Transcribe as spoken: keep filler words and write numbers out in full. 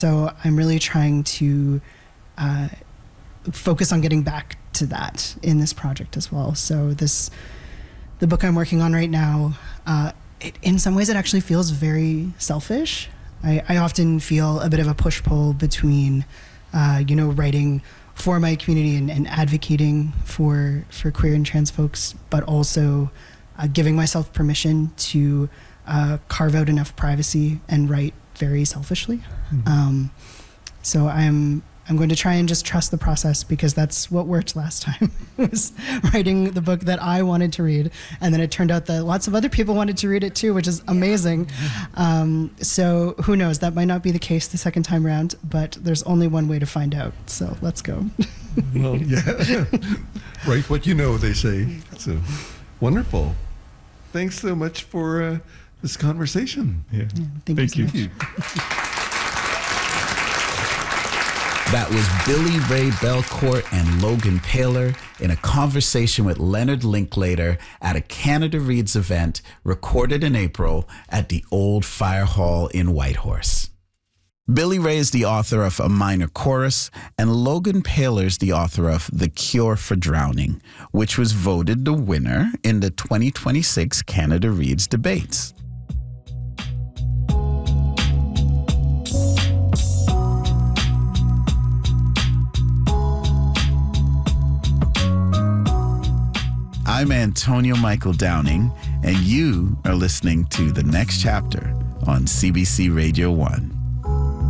So I'm really trying to uh, focus on getting back to that in this project as well. So this, the book I'm working on right now, uh, it, in some ways it actually feels very selfish. I, I often feel a bit of a push-pull between, uh, you know, writing for my community and, and advocating for, for queer and trans folks, but also uh, giving myself permission to uh, carve out enough privacy and write very selfishly. Mm-hmm. Um, so I'm I'm going to try and just trust the process, because that's what worked last time, was writing the book that I wanted to read. And then it turned out that lots of other people wanted to read it too, which is amazing. Um, so who knows, that might not be the case the second time around, but there's only one way to find out. So let's go. Well, yeah. Write what you know, they say. So wonderful. Thanks so much for uh, this conversation. Yeah. Yeah, thank, thank you. you. So Thank you. That was Billy Ray Belcourt and Logan Paylor in a conversation with Leonard Linklater at a Canada Reads event recorded in April at the Old Fire Hall in Whitehorse. Billy Ray is the author of A Minor Chorus, and Logan Paylor is the author of The Cure for Drowning, which was voted the winner in the twenty twenty-six Canada Reads debates. I'm Antonio Michael Downing, and you are listening to The Next Chapter on C B C Radio one.